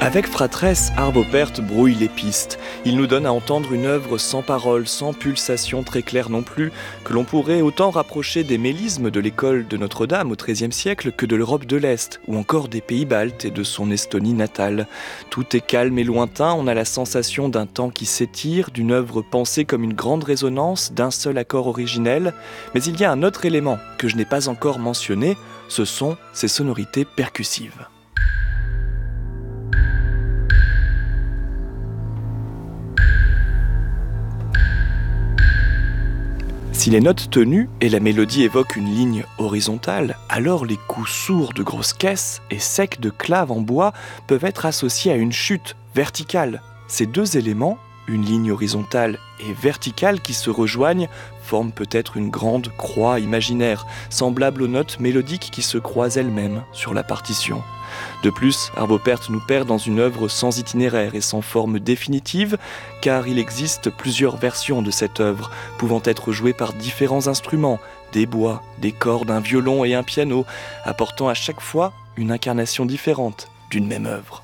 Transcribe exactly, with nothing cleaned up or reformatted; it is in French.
Avec Fratresse, Arvo Pärt brouille les pistes. Il nous donne à entendre une œuvre sans parole, sans pulsation très claire non plus, que l'on pourrait autant rapprocher des mélismes de l'école de Notre-Dame au treizième siècle que de l'Europe de l'Est, ou encore des pays baltes et de son Estonie natale. Tout est calme et lointain, on a la sensation d'un temps qui s'étire, d'une œuvre pensée comme une grande résonance, d'un seul accord originel. Mais il y a un autre élément que je n'ai pas encore mentionné, ce sont ses sonorités percussives. Si les notes tenues et la mélodie évoquent une ligne horizontale, alors les coups sourds de grosses caisses et secs de claves en bois peuvent être associés à une chute verticale. Ces deux éléments, une ligne horizontale et verticale qui se rejoignent, forment peut-être une grande croix imaginaire, semblable aux notes mélodiques qui se croisent elles-mêmes sur la partition. De plus, Arvo Pärt nous perd dans une œuvre sans itinéraire et sans forme définitive, car il existe plusieurs versions de cette œuvre, pouvant être jouées par différents instruments, des bois, des cordes, un violon et un piano, apportant à chaque fois une incarnation différente d'une même œuvre.